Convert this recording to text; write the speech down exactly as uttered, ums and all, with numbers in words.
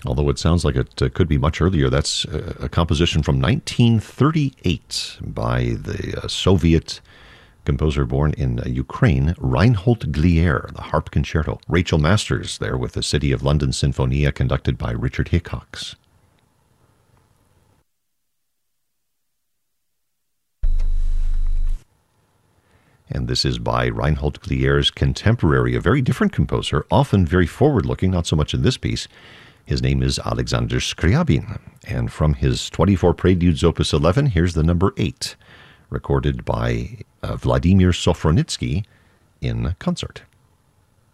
Although it sounds like it uh, could be much earlier. That's uh, a composition from nineteen thirty-eight by the uh, Soviet composer born in uh, Ukraine, Reinhold Glier, the Harp Concerto. Rachel Masters there with the City of London Sinfonia, conducted by Richard Hickox. And this is by Reinhold Glier's contemporary, a very different composer, often very forward-looking, not so much in this piece. His name is Alexander Scriabin. And from his twenty-four Preludes, Opus eleven, here's the number eight, recorded by uh, Vladimir Sofronitsky in concert.